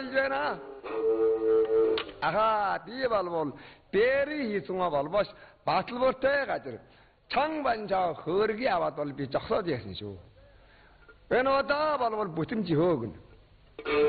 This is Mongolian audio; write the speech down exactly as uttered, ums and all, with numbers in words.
болжээ. Аха тий болвол бэри хийцгаа болбош баталбортой газар чанбанжаа хөөрги аваад бол би зогсоод яасан шүү. Энэ удаа болвол бүтэмжи хөөгнө.